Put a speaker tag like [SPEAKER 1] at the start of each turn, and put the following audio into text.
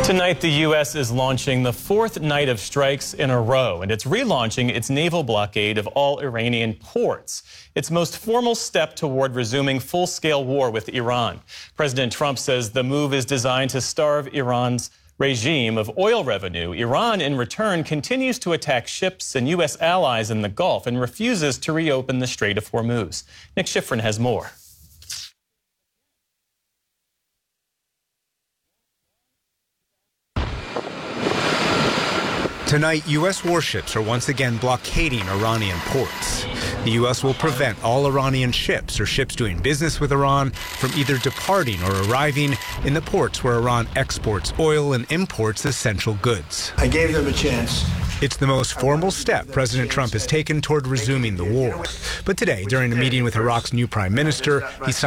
[SPEAKER 1] Tonight, the U.S. is launching the fourth night of strikes in a row, and it's relaunching its naval blockade of all Iranian ports. Its most formal step toward resuming full-scale war with Iran. President Trump says the move is designed to starve Iran's regime of oil revenue. Iran, in return, continues to attack ships and U.S. allies in the Gulf and refuses to reopen the Strait of Hormuz. Nick Schifrin has more.
[SPEAKER 2] Tonight, U.S. warships are once again blockading Iranian ports. The U.S. will prevent all Iranian ships or ships doing business with Iran from either departing or arriving in the ports where Iran exports oil and imports essential goods.
[SPEAKER 3] I gave them a chance.
[SPEAKER 2] It's the most formal step President Trump has taken toward resuming the war. But today, during a meeting with Iraq's new prime minister, he